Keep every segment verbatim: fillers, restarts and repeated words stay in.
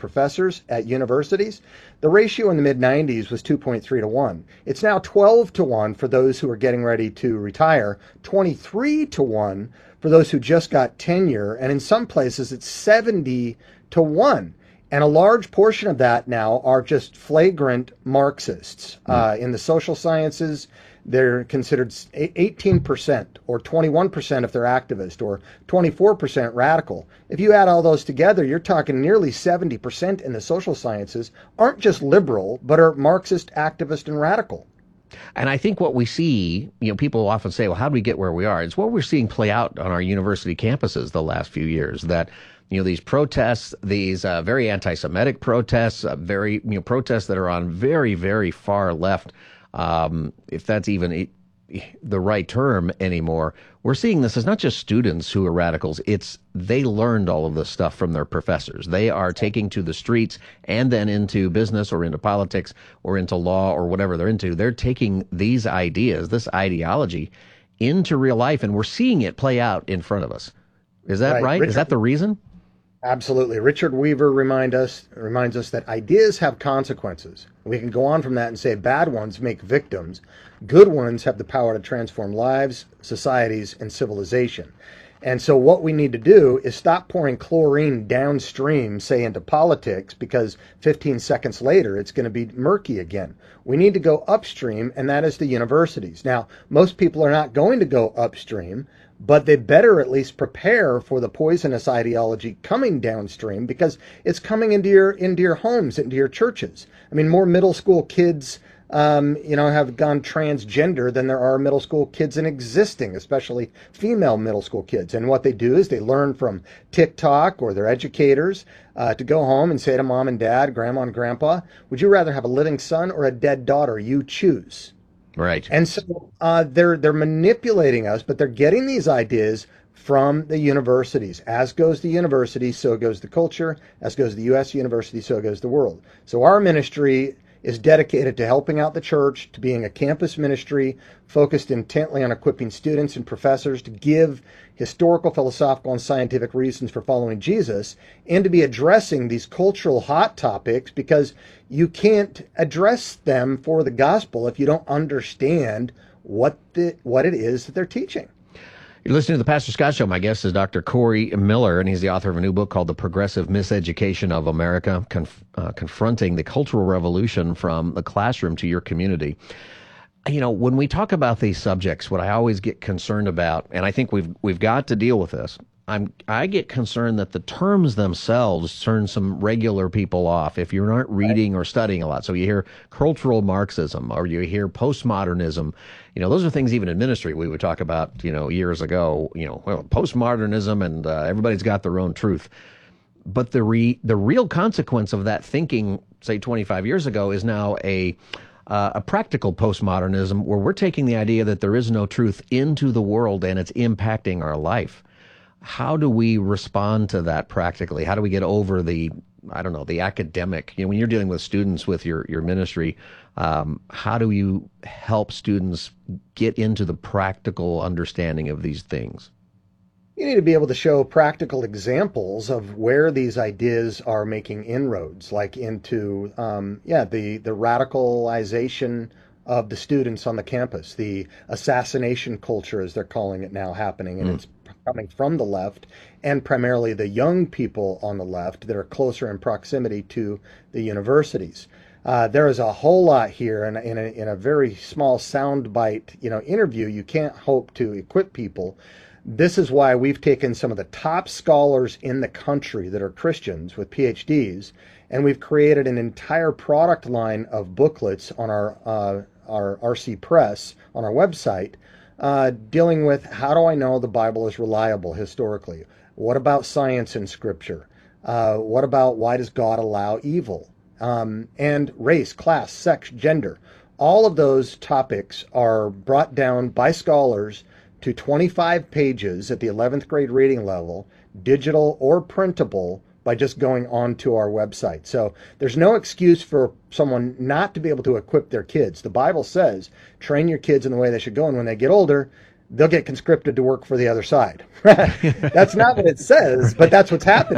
professors at universities, the ratio in the mid nineties was two point three to one. It's now twelve to one for those who are getting ready to retire, twenty-three to one for those who just got tenure, and in some places it's seventy to one. And a large portion of that now are just flagrant Marxists. Mm. Uh, in the social sciences, they're considered eighteen percent or twenty-one percent if they're activist or twenty-four percent radical. If you add all those together, you're talking nearly seventy percent in the social sciences aren't just liberal, but are Marxist, activist, and radical. And I think what we see, you know, people often say, well, how do we get where we are? It's what we're seeing play out on our university campuses the last few years, that, you know, these protests, these uh, very anti-Semitic protests, uh, very, you know, protests that are on very, very far left, um, if that's even a, the right term anymore. We're seeing this as not just students who are radicals. It's they learned all of this stuff from their professors. They are taking to the streets and then into business or into politics or into law or whatever they're into. They're taking these ideas, this ideology, into real life, and we're seeing it play out in front of us. Is that right? right? Richard, Is that the reason? Absolutely. Richard Weaver remind us, reminds us that ideas have consequences. We can go on from that and say bad ones make victims. Good ones have the power to transform lives, societies, and civilization. And so what we need to do is stop pouring chlorine downstream, say, into politics, because fifteen seconds later it's going to be murky again. We need to go upstream, and that is the universities. Now, most people are not going to go upstream, but they better at least prepare for the poisonous ideology coming downstream, because it's coming into your into your homes, into your churches. I mean, more middle school kids, um, you know, have gone transgender than there are middle school kids in existing, especially female middle school kids. And what they do is they learn from TikTok or their educators uh, to go home and say to mom and dad, grandma and grandpa, would you rather have a living son or a dead daughter? You choose. Right. And so uh, they're they're manipulating us, but they're getting these ideas from the universities. As goes the university, so goes the culture. As goes the U S university, so goes the world. So our ministry is dedicated to helping out the church, to being a campus ministry focused intently on equipping students and professors to give historical, philosophical, and scientific reasons for following Jesus, and to be addressing these cultural hot topics, because you can't address them for the gospel if you don't understand what the what it is that they're teaching. You're listening to the Pastor Scott Show. My guest is Doctor Corey Miller, and he's the author of a new book called The Progressive Miseducation of America, Conf- uh, Confronting the Cultural Revolution from the Classroom to Your Community. You know, when we talk about these subjects, what I always get concerned about, and I think we've we've got to deal with this, I'm I get concerned that the terms themselves turn some regular people off if you're not reading or studying a lot. So you hear cultural Marxism or you hear postmodernism. You know, those are things even in ministry we would talk about, you know, years ago, you know, well, postmodernism and uh, everybody's got their own truth. But the re, the real consequence of that thinking, say, twenty-five years ago is now a Uh, a practical postmodernism where we're taking the idea that there is no truth into the world and it's impacting our life. How do we respond to that practically? How do we get over the, I don't know, the academic, you know, when you're dealing with students with your, your ministry, um, how do you help students get into the practical understanding of these things? You need to be able to show practical examples of where these ideas are making inroads, like into, um, yeah, the, the radicalization of the students on the campus, the assassination culture, as they're calling it now, happening, and mm. it's coming from the left, and primarily the young people on the left that are closer in proximity to the universities. Uh, there is a whole lot here, and in, in, in a very small soundbite, you know, interview, you can't hope to equip people. This is why we've taken some of the top scholars in the country that are Christians with P H Ds, and we've created an entire product line of booklets on our uh, our R C Press on our website, uh, dealing with how do I know the Bible is reliable historically? What about science in Scripture? Uh, what about why does God allow evil? Um, and race, class, sex, gender. All of those topics are brought down by scholars to twenty-five pages at the eleventh grade reading level, digital or printable, by just going on to our website. So there's no excuse for someone not to be able to equip their kids. The Bible says, train your kids in the way they should go, and when they get older, they'll get conscripted to work for the other side. That's not what it says, but that's what's happening.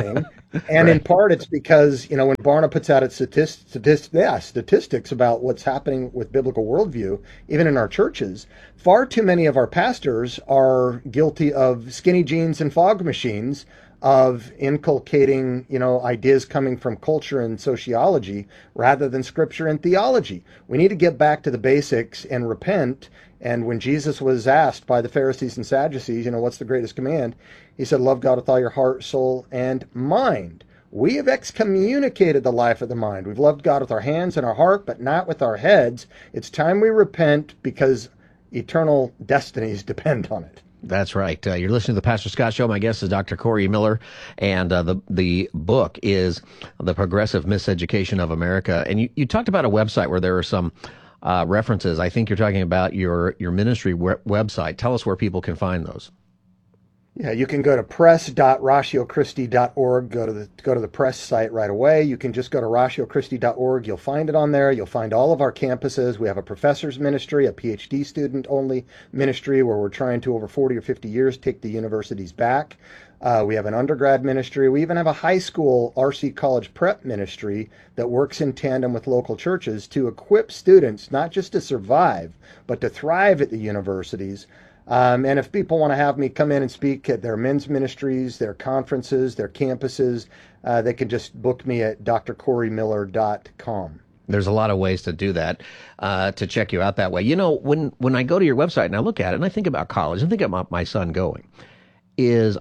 And in Right. part, it's because, you know, when Barna puts out its statist, statist, yeah, statistics about what's happening with biblical worldview, even in our churches, far too many of our pastors are guilty of skinny jeans and fog machines, of inculcating, you know, ideas coming from culture and sociology rather than scripture and theology. We need to get back to the basics and repent. And when Jesus was asked by the Pharisees and Sadducees, you know, what's the greatest command? He said, love God with all your heart, soul, and mind. We have excommunicated the life of the mind. We've loved God with our hands and our heart, but not with our heads. It's time we repent because eternal destinies depend on it. That's right. Uh, you're listening to the Pastor Scott Show. My guest is Doctor Corey Miller, and uh, the the book is The Progressive Miseducation of America. And you, you talked about a website where there are some uh, references. I think you're talking about your your ministry we- website. Tell us where people can find those. Yeah, you can go to press dot ratio christi dot org, go to the go to the press site right away. You can just go to ratio christi dot org. You'll find it on there. You'll find all of our campuses. We have a professor's ministry, a PhD student only ministry where we're trying to, over forty or fifty years, take the universities back. Uh, we have an undergrad ministry. We even have a high school R C college prep ministry that works in tandem with local churches to equip students not just to survive, but to thrive at the universities. Um, and if people want to have me come in and speak at their men's ministries, their conferences, their campuses, uh, they can just book me at d r corey miller dot com. There's a lot of ways to do that, uh, to check you out that way. You know, when, when I go to your website and I look at it and I think about college and think about my son going, is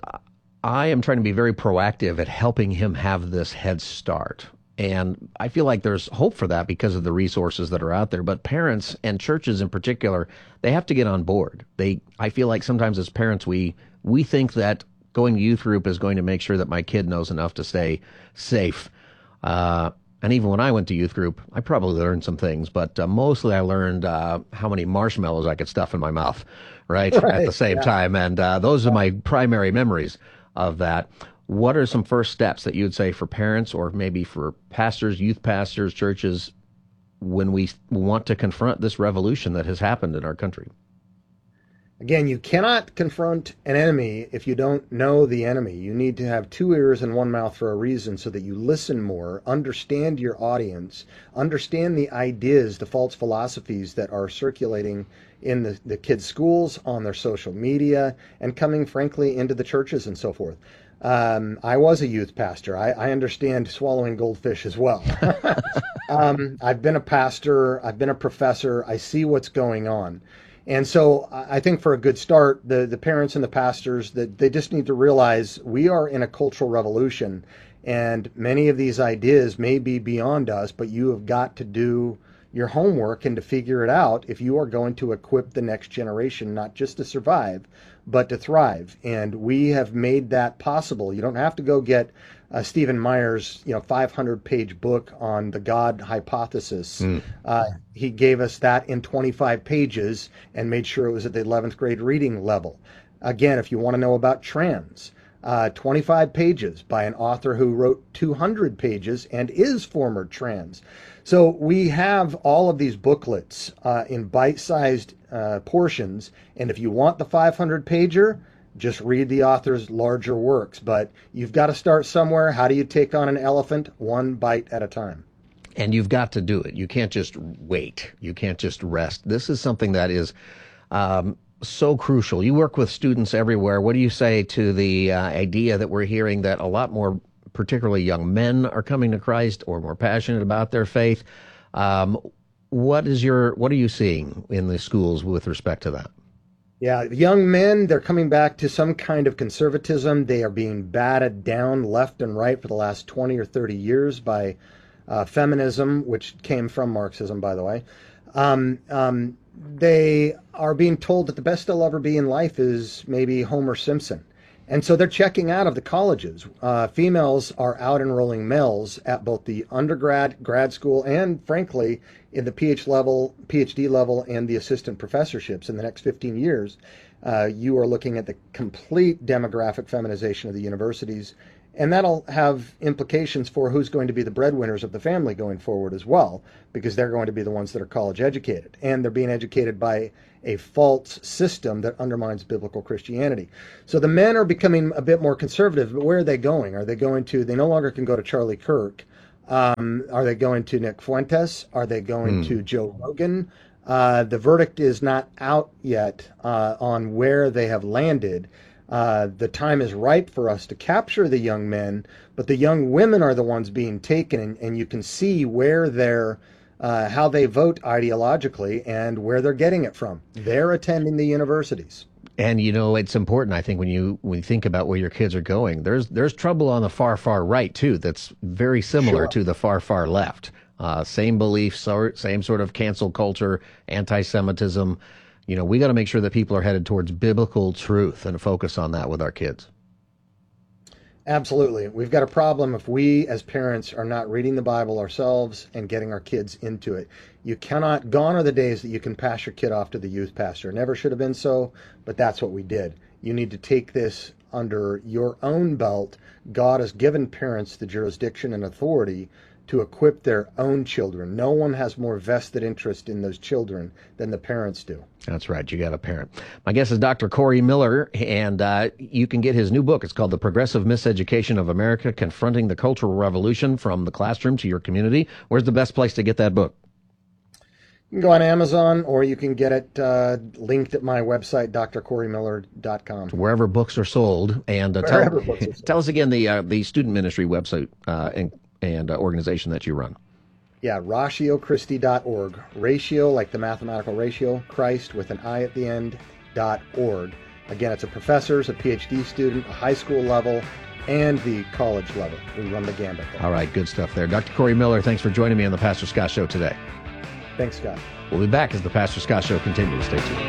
I am trying to be very proactive at helping him have this head start. And I feel like there's hope for that because of the resources that are out there. But parents and churches in particular, they have to get on board. They, I feel like sometimes as parents, we we think that going to youth group is going to make sure that my kid knows enough to stay safe. Uh, and even when I went to youth group, I probably learned some things, but uh, mostly I learned uh, how many marshmallows I could stuff in my mouth, right, Right. at the same Yeah. time. And uh, those are my primary memories of that. What are some first steps that you would say for parents or maybe for pastors, youth pastors, churches, when we want to confront this revolution that has happened in our country? Again, you cannot confront an enemy if you don't know the enemy. You need to have two ears and one mouth for a reason so that you listen more, understand your audience, understand the ideas, the false philosophies that are circulating in the, the kids' schools, on their social media, and coming, frankly, into the churches and so forth. Um, I was a youth pastor. I, I understand swallowing goldfish as well. um, I've been a pastor. I've been a professor. I see what's going on. And so I think for a good start, the, the parents and the pastors, that they just need to realize we are in a cultural revolution, and many of these ideas may be beyond us, but you have got to do your homework and to figure it out if you are going to equip the next generation, not just to survive, but to thrive. And we have made that possible. You don't have to go get uh, Stephen Meyer's, you know, five hundred page book on the God hypothesis. Mm. Uh, he gave us that in twenty-five pages and made sure it was at the eleventh grade reading level. Again, if you want to know about trans, uh, twenty-five pages by an author who wrote two hundred pages and is former trans. So we have all of these booklets uh, in bite-sized uh, portions, and if you want the five hundred pager, just read the author's larger works. But you've got to start somewhere. How do you take on an elephant? One bite at a time. And you've got to do it. You can't just wait. You can't just rest. This is something that is um, so crucial. You work with students everywhere. What do you say to the uh, idea that we're hearing that a lot more, particularly young men, are coming to Christ or more passionate about their faith? Um, what is your, what are you seeing in the schools with respect to that? Yeah, young men, they're coming back to some kind of conservatism. They are being batted down left and right for the last twenty or thirty years by uh, feminism, which came from Marxism, by the way. Um, um, they are being told that the best they'll ever be in life is maybe Homer Simpson. And so they're checking out of the colleges. Uh, females are out enrolling males at both the undergrad, grad school, and frankly, in the PhD level, PhD level, and the assistant professorships in the next fifteen years. Uh, you are looking at the complete demographic feminization of the universities. And that'll have implications for who's going to be the breadwinners of the family going forward as well, because they're going to be the ones that are college educated. And they're being educated by a false system that undermines biblical Christianity. So the men are becoming a bit more conservative, but where are they going? Are they going to, they no longer can go to Charlie Kirk. Um, are they going to Nick Fuentes? Are they going Hmm. to Joe Rogan? Uh, the verdict is not out yet uh, on where they have landed. Uh, the time is ripe for us to capture the young men, but the young women are the ones being taken, and, and you can see where they're, uh, how they vote ideologically and where they're getting it from. They're attending the universities. And you know, it's important, I think, when you when you think about where your kids are going. There's there's trouble on the far far right too. That's very similar Sure. to the far far left. Uh, same beliefs, sor- same sort of cancel culture, anti-Semitism. You know, we got to make sure that people are headed towards biblical truth and focus on that with our kids. Absolutely. We've got a problem if we as parents are not reading the Bible ourselves and getting our kids into it. You cannot, gone are the days that you can pass your kid off to the youth pastor. Never should have been so, but that's what we did. You need to take this under your own belt. God has given parents the jurisdiction and authority to equip their own children. No one has more vested interest in those children than the parents do. That's right. You got a parent. My guest is Doctor Corey Miller, and uh, you can get his new book. It's called The Progressive Miseducation of America, Confronting the Cultural Revolution from the Classroom to Your Community. Where's the best place to get that book? You can go on Amazon, or you can get it uh, linked at my website, d r corey miller dot com. Wherever books are sold. And uh, Wherever tell, books are sold. tell us again the uh, the student ministry website uh, and, and uh, organization that you run. Yeah, ratio christi dot org. Ratio, like the mathematical ratio, Christ with an I at the end, dot org. Again, it's a professor's, a PhD student, a high school level, and the college level. We run the gambit there. All right, good stuff there. Doctor Corey Miller, thanks for joining me on the Pastor Scott Show today. Thanks, Scott. We'll be back as the Pastor Scott Show continues. Stay tuned.